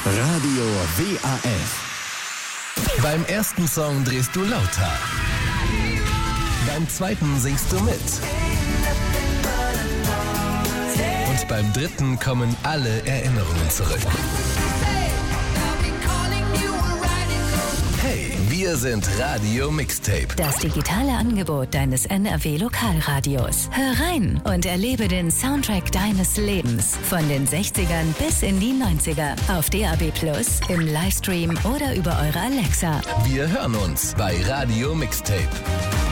Radio WAF. Beim ersten Song drehst du lauter. Beim zweiten singst du mit. Und beim dritten kommen alle Erinnerungen zurück. Hey, wir sind Radio Mixtape. Das digitale Angebot deines NRW-Lokalradios. Hör rein und erlebe den Soundtrack deines Lebens. Von den 60ern bis in die 90er. Auf DAB+, im Livestream oder über eure Alexa. Wir hören uns bei Radio Mixtape.